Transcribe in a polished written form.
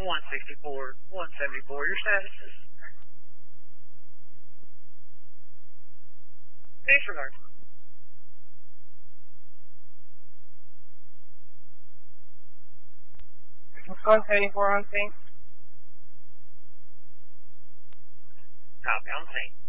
164, 174, your status is disregard. Wisconsin 74 on scene. Copy, on scene.